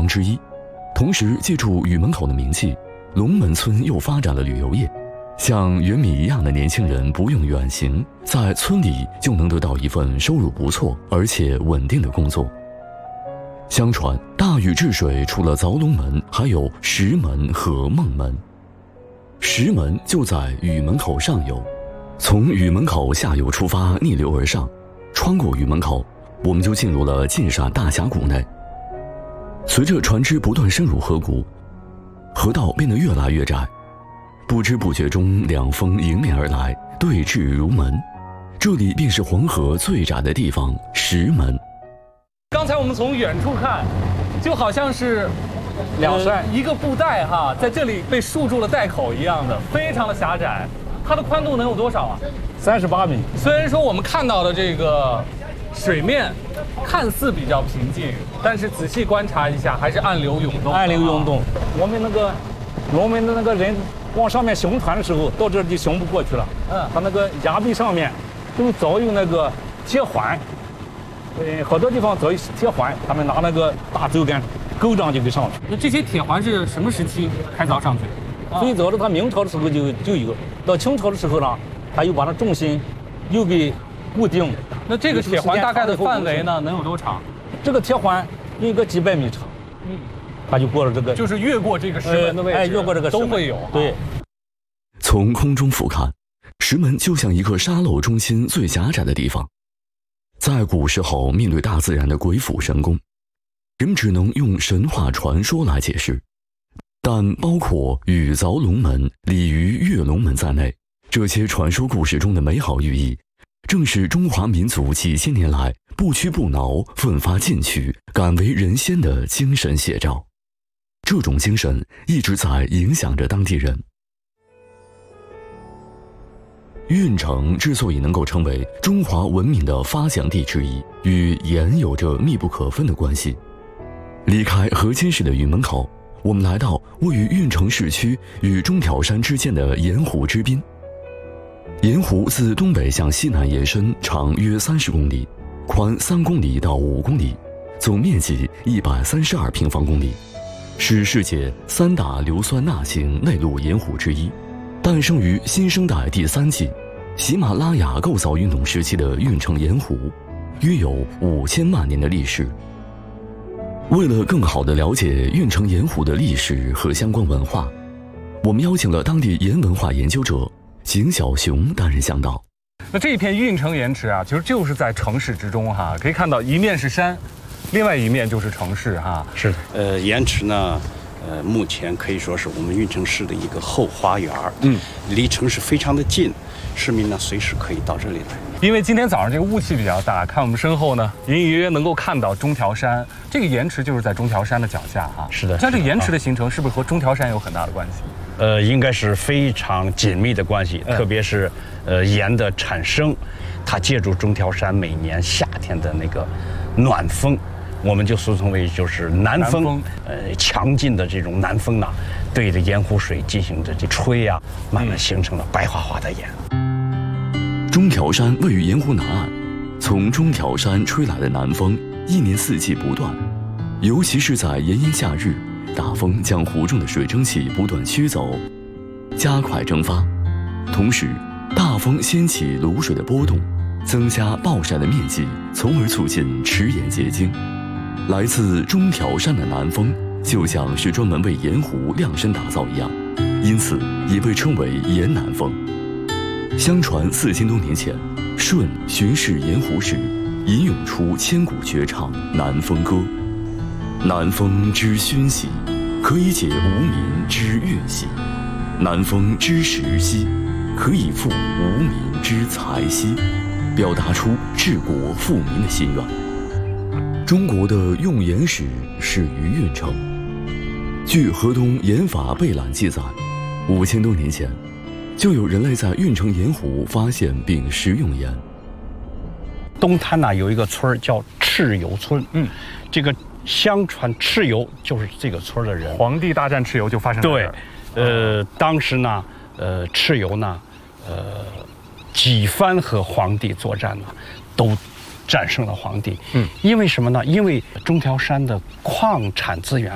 之一。同时，借助雨门口的名气，龙门村又发展了旅游业。像袁米一样的年轻人不用远行，在村里就能得到一份收入不错而且稳定的工作。相传大禹治水除了凿龙门，还有石门和孟门。石门就在禹门口上游，从禹门口下游出发，逆流而上，穿过禹门口，我们就进入了晋陕大峡谷内。随着船只不断深入河谷，河道变得越来越窄，不知不觉中两峰迎面而来，对峙如门。这里便是黄河最窄的地方——石门。 刚才我们从远处看，就好像是两山一个布袋哈，在这里被束住了袋口一样的，非常的狭窄。它的宽度能有多少啊 ？38米。 虽然说我们看到的这个水面看似比较平静，但是仔细观察一下，还是暗流涌动。 暗流涌动。我们的那个人往上面雄船的时候，到这里就雄不过去了。它那个崖壁上面都早有那个铁环。好多地方早有铁环，他们拿那个大竹竿勾上就给上了。 那这些铁环是什么时期开凿上去的？ 最早的，他明朝的时候就有，到清朝的时候呢，他又把它重心又给固定。 那这个铁环大概的范围呢，能有多长？ 这个铁环有个几百米长，他就过了这个， 就是越过这个石门的位置， 越过这个都会有。 对。 从空中俯瞰，石门就像一个沙漏中心最狭窄的地方。在古时候，面对大自然的鬼斧神工，人们只能用神话传说来解释。但包括禹凿龙门、鲤鱼跃龙门在内，这些传说故事中的美好寓意，正是中华民族几千年来不屈不挠、奋发进取、敢为人先的精神写照。这种精神一直在影响着当地人。运城之所以能够成为中华文明的发祥地之一，与盐有着密不可分的关系。离开河间市的禹门口，我们来到位于运城市区与中条山之间的盐湖之滨。盐湖自东北向西南延伸，长约30公里，宽3公里到5公里，总面积132平方公里，是世界3大硫酸钠型内陆盐湖之一。诞生于新生代第3纪喜马拉雅构造运动时期的运城盐湖，约有5000万年的历史。为了更好地了解运城盐湖的历史和相关文化，我们邀请了当地盐文化研究者景小雄担任向导。 那这一片运城盐池啊，其实就是在城市之中哈，可以看到一面是山，另外一面就是城市哈。 是的。盐池呢，目前可以说是我们运城市的一个后花园，离城市非常的近，市民呢随时可以到这里来。 因为今天早上这个雾气比较大，看我们身后呢，隐隐约约能够看到中条山，这个盐池就是在中条山的脚下哈。 是的。 像这个盐池的形成，是不是和中条山有很大的关系？ 应该是非常紧密的关系，特别是盐的产生，它借助中条山每年夏天的那个暖风。我们就俗称为就是南风，强劲的这种南风呢，对着盐湖水进行着这吹啊，慢慢形成了白花花的盐。 中条山位于盐湖南岸，从中条山吹来的南风，一年四季不断，尤其是在炎炎夏日，大风将湖中的水蒸气不断驱走，加快蒸发，同时大风掀起卤水的波动，增加暴晒的面积，从而促进池盐结晶。来自中条山的南风，就像是专门为盐湖量身打造一样，因此也被称为盐南风。相传4000多年前，舜巡视盐湖时，吟咏出千古绝唱《南风歌》：南风之熏习，可以解无民之怨兮；南风之时兮，可以复无民之财兮，表达出治国富民的心愿。中国的用盐史始于运城。据河东盐法备览记载，5000多年前，就有人类在运城盐湖发现并食用盐。 东滩呢有一个村叫蚩尤村，这个相传蚩尤就是这个村的人。 黄帝大战蚩尤就发生在这儿。 对，当时呢，蚩尤呢，几番和黄帝作战呢，都战胜了黄帝。因为什么呢？因为中条山的矿产资源